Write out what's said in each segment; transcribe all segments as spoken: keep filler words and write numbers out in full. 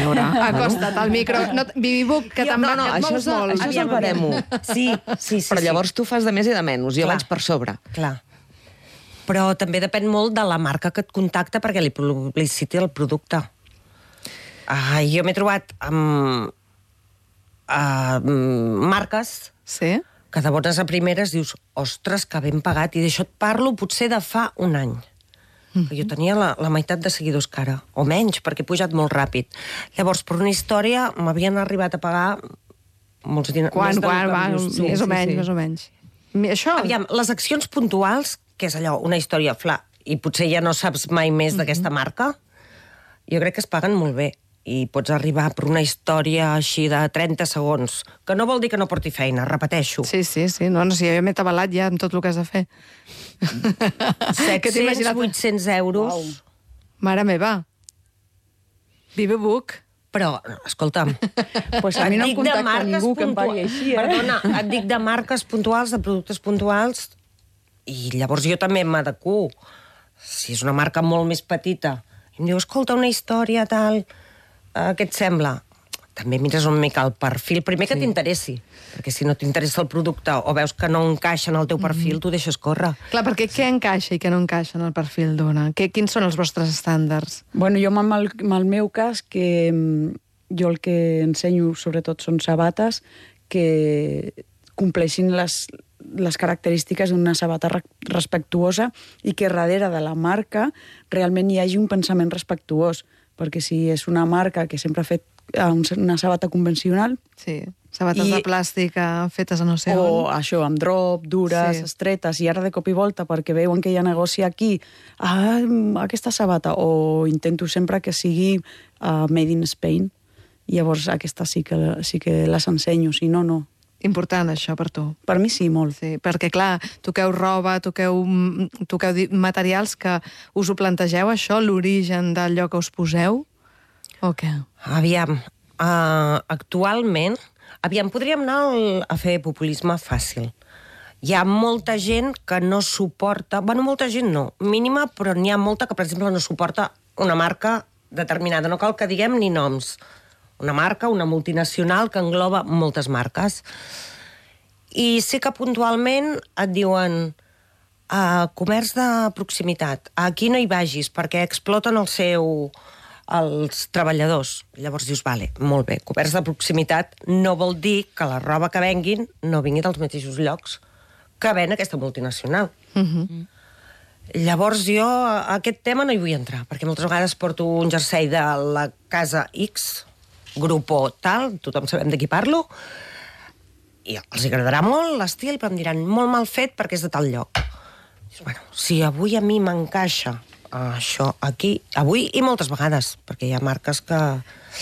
veure. Acosta't al micro. No, Bibibuc, que te'n No, va, no, que et això mous és, el, molt. això és el baremo. Sí, sí, sí. Però sí. llavors tu fas de més i de menys. Jo Clar. vaig per sobre. Clar. Però també depèn molt de la marca que et contacta perquè li publiciti el producte. Ah, jo m'he trobat amb uh, marques Sí? que de bones a primeres dius, ostres, que ben pagat, i d'això et parlo potser de fa un any. Mm -hmm. Jo tenia la, la meitat de seguidors que ara, o menys, perquè he pujat molt ràpid. Llavors, per una història, m'havien arribat a pagar molts diners. Quan, quan, va, Sí, més o sí, menys, sí. més o menys. Mi- Això... Aviam, les accions puntuals, que és allò, una història fla, i potser ja no saps mai més d'aquesta marca, jo crec que es paguen molt bé. I pots arribar per una història així de trenta segons, que no vol dir que no porti feina, repeteixo. Sí, sí, sí. No, no, sí, jo m'he tabalat ja amb tot el que has de fer. Que t'he set-cents, imaginat- vuit-cents euros. Uau. Mare meva. Bibibuc. Però, escolta'm, Pues a mi no em et dic de contacta marques ningú que em puntua- pagui així, eh? Perdona, et dic de marques puntuals, de productes puntuals, i llavors jo també m'adequo. Si és una marca molt més petita, i em diu, escolta, una història, tal, eh, què et sembla? També mires una mica el perfil, primer que sí. t'interessi, perquè si no t'interessa el producte o veus que no encaixa en el teu perfil, mm -hmm. tu deixes córrer. Clar, perquè què encaixa i què no encaixa en el perfil d'una? Què- Quins són els vostres estàndards? Bueno, jo amb el, amb el meu cas, que mm, jo el que ensenyo sobretot són sabates que compleixin les, les característiques d'una sabata re respectuosa i que darrere de la marca realment hi hagi un pensament respectuós, perquè si és una marca que sempre ha fet una sabata convencional, Sí, sabates I- de plàstic eh, fetes a no sé o on. això, amb drop, dures, Sí. estretes, i ara de cop i volta, perquè veuen que hi ha negoci aquí, ah, aquesta sabata, o intento sempre que sigui uh, made in Spain, i llavors aquestes sí que, sí que les ensenyo, si no, no. Important, això, per tu. Per mi sí, molt. Sí, perquè, clar, toqueu roba, toqueu, mm, toqueu di- materials que us ho plantegeu, això, l'origen d'allò que us poseu? O què? Aviam, uh, actualment, aviam, podríem anar al, a fer populisme fàcil. Hi ha molta gent que no suporta... Bueno, molta gent no, mínima, però n'hi ha molta que, per exemple, no suporta una marca determinada. No cal que diguem ni noms. Una marca, una multinacional que engloba moltes marques. I sé que puntualment et diuen uh, comerç de proximitat, aquí no hi vagis perquè exploten el seu... els treballadors. Llavors dius, vale, molt bé, comerç de proximitat no vol dir que la roba que venguin no vingui dels mateixos llocs que ven aquesta multinacional. Uh -huh. Llavors jo a aquest tema no hi vull entrar, perquè moltes vegades porto un jersei de la casa X, grupo tal, tothom sabem de qui parlo, i els agradarà molt l'estil, però em diran molt mal fet perquè és de tal lloc. Dius, bueno, si avui a mi m'encaixa això aquí, avui i moltes vegades, perquè hi ha marques que...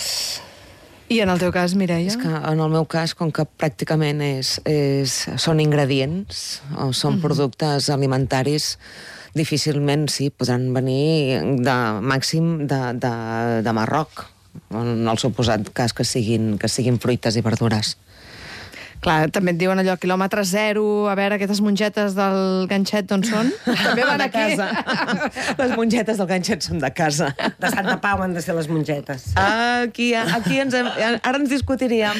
I en el teu cas, Mireia? És que en el meu cas, com que pràcticament és, és, són ingredients o són productes alimentaris, difícilment, sí, podran venir de màxim de, de, de Marroc, en el suposat cas que siguin, que siguin fruites i verdures. Clar, també et diuen allò, quilòmetre zero, a veure, aquestes mongetes del ganxet d'on són? També van De aquí. casa. Les mongetes del ganxet són de casa. De Santa Pau han de ser les mongetes. Aquí, aquí ens hem, ara ens discutiríem.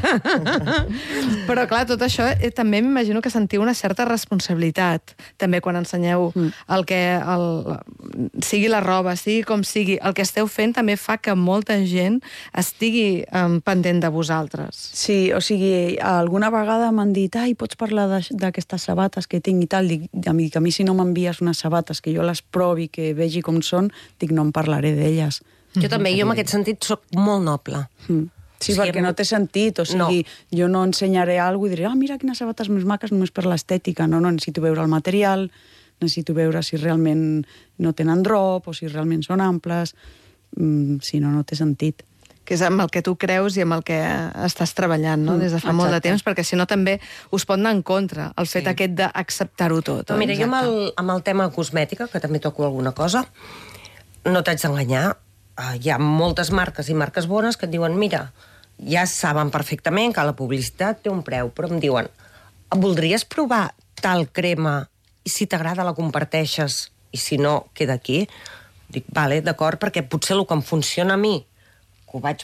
Però, clar, tot això eh, també m'imagino que sentiu una certa responsabilitat. També quan ensenyeu mm. el que... El, sigui la roba, sigui com sigui, el que esteu fent també fa que molta gent estigui um, pendent de vosaltres. Sí, o sigui, alguna vegada m'han dit, ai, pots parlar d'aquestes sabates que tinc i tal, dic, a mi, que a mi si no m'envies unes sabates que jo les provi, que vegi com són, dic, no en parlaré d'elles. Jo també, jo en aquest sentit sóc molt noble. Mm. Sí, O sigui, perquè no té sentit, o sigui, no. jo no ensenyaré alguna cosa i diré, ah, mira quines sabates més maques només per l'estètica, no, no, necessito veure el material, necessito veure si realment no tenen drop o si realment són amples, mm, si no, no té sentit. Que és amb el que tu creus i amb el que estàs treballant, no?, des de fa Exacte. molt de temps, perquè si no també us pot anar en contra el fet Sí. aquest d'acceptar-ho tot. Però mira, jo amb el, amb el tema cosmètica, que també toco alguna cosa, no t'haig d'enganyar, uh, hi ha moltes marques i marques bones que et diuen, mira, ja saben perfectament que la publicitat té un preu, però em diuen, voldries provar tal crema i si t'agrada la comparteixes i si no, queda aquí? Dic, vale, d'acord, perquè potser el que em funciona a mi, que ho vaig